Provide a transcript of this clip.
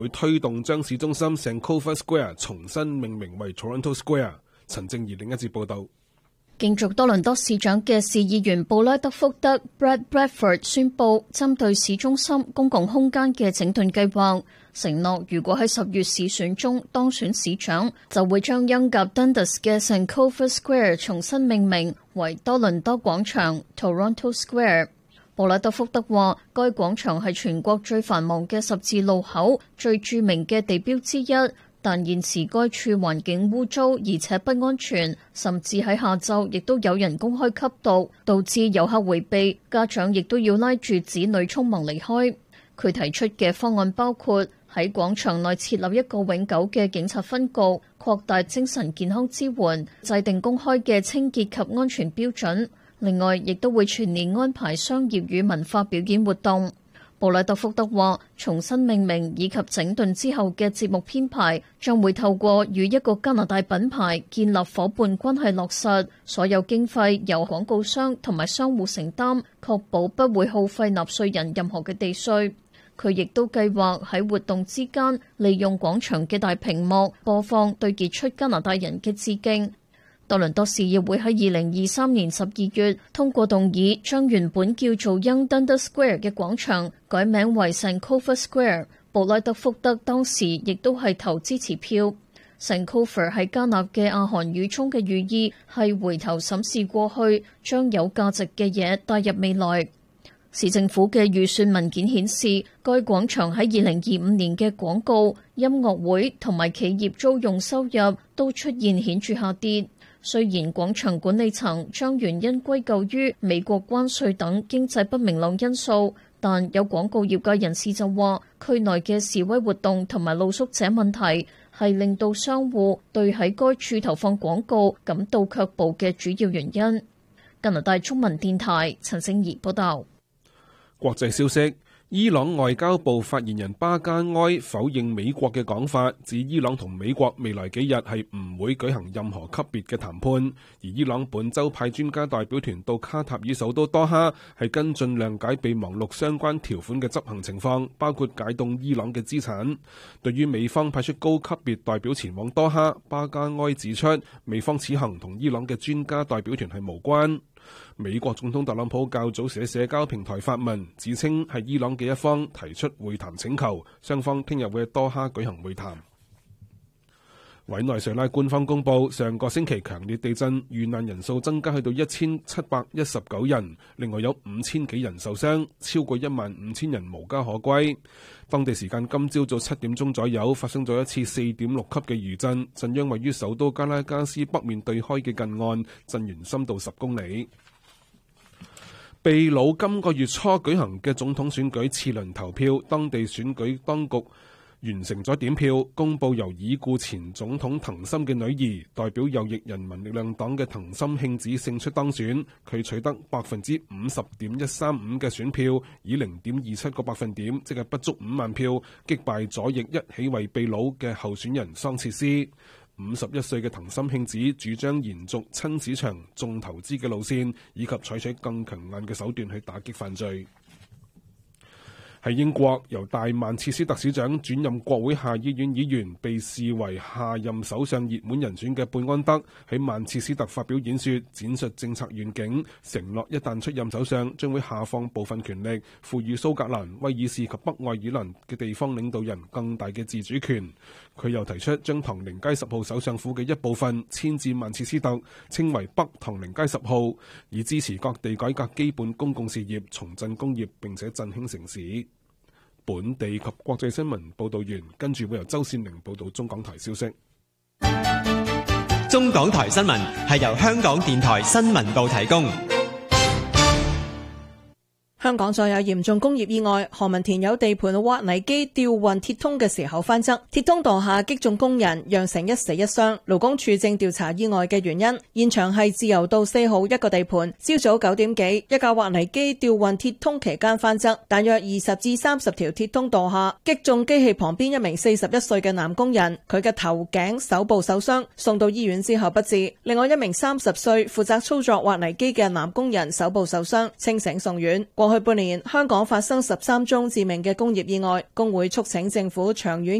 會推動將市中心 Sankofa Square 重新命名為 Toronto Square。陳正儀另一節報導。 競逐多倫多市長嘅市議員布拉德福德 Brad Bradford 宣布，針對市中心公共空間嘅整頓計劃，承諾如果喺10月市選中當選市長，就會將恩甲 Dundas 嘅 Sankofa Square 重新命名為多倫多廣場 Toronto Square。布拉德福德話，該廣場係全國最繁忙嘅十字路口，最著名嘅地標之一。但現時該處環境污糟而且不安全，甚至喺下晝亦都有人公開吸毒，導致遊客迴避，家長亦都要拉住子女匆忙離開。佢提出嘅方案包括喺廣場內設立一個永久嘅警察分局，擴大精神健康支援，制定公開嘅清潔及安全標準。另外，亦都會全年安排商業與文化表演活動。布拉德福德話，重新命名以及整頓之後嘅節目編排，將會透過與一個加拿大品牌建立夥伴關係落實，所有經費由廣告商同埋商戶承擔，確保不會耗費納稅人任何嘅地稅。佢亦都計劃喺活動之間，利用廣場嘅大屏幕播放對傑出加拿大人嘅致敬。多倫多市議會喺2023年12月通過動議，將原本叫做 Yonge Dundas Square 嘅廣場改名為 Sankofa Square。布拉德福德當時亦都係投支持票。Sankofa 係加納嘅阿韓語中嘅寓意係回頭審視過去，將有價值嘅嘢帶入未來。市政府嘅預算文件顯示，該廣場喺2025年嘅廣告、音樂會同埋企業租用收入都出現顯著下跌。雖然廣場管理層將原因歸咎於美國關稅等經濟不明朗因素，但有廣告業界人士就話，區內嘅示威活動同埋露宿者問題係令到商戶對喺該處投放廣告感到卻步嘅主要原因。加拿大中文電台陳聖儀報道。 國際消息。伊朗外交部發言人巴加埃否認美國嘅講法，指伊朗同美國未來幾日係唔會舉行任何級別嘅談判。而伊朗本週派專家代表團到卡塔爾首都多哈，係跟進諒解備忘錄相關條款嘅執行情況，包括解凍伊朗嘅資產。對於美方派出高級別代表前往多哈，巴加埃指出，美方此行同伊朗嘅專家代表團係無關。美國總統特朗普較早時喺社交平台發文，指稱係伊朗嘅一方提出會談請求，雙方聽日會喺多哈舉行會談。委內瑞拉官方公佈，上個星期強烈地震遇難人數增加去到1719人，另外有5000幾人受傷，超過15000人無家可歸。當地時間今朝早7點鐘左右發生咗一次4.6級嘅餘震，震央位於首都加拉加斯北面對開嘅近岸，震源深度10公里。秘魯今個月初舉行嘅總統選舉次輪投票，當地選舉當局完成咗點票，公佈由已故前總統藤森嘅女兒代表右翼人民力量黨嘅藤森慶子勝出當選，佢取得50.135%嘅選票，以0.27個百分點，即係不足5萬票，擊敗左翼一起為秘魯嘅候選人桑切斯。51歲嘅藤森慶子主張延續親市場重投資嘅路線，以及採取更強硬嘅手段去打擊犯罪。喺英國，由大曼徹斯特市長轉任國會下議院議員，被視為下任首相熱門人選嘅貝安德喺曼徹斯特發表演說，展述政策願景，承諾一旦出任首相，將會下放部分權力，賦予蘇格蘭、威爾士及北愛爾蘭嘅地方領導人更大嘅自主權。佢又提出將唐寧街10號首相府嘅一部分遷至曼徹斯特，稱為北唐寧街10號，以支持各地改革基本公共事業、重振工業並且振興城市。本地及國際新聞報道完，跟住會由周善玲報道中港台消息。 中港台新聞係由香港電台新聞部提供。 香港再有嚴重工業意外，何文田有地盤挖泥機吊運鐵通嘅時候翻側，鐵通墮下擊中工人，釀成一死一傷。勞工處正調查意外嘅原因。現場係自由道4號一個地盤，朝早9點幾，一架挖泥機吊運鐵通期間翻側，大約20至30條鐵通墮下，擊中機器旁邊一名41歲嘅男工人，佢嘅頭頸手部受傷，送到醫院之後不治。另外一名30歲負責操作挖泥機嘅男工人手部受傷，清醒送院。過過去半年，香港發生13宗致命嘅工業意外，工會促請政府長遠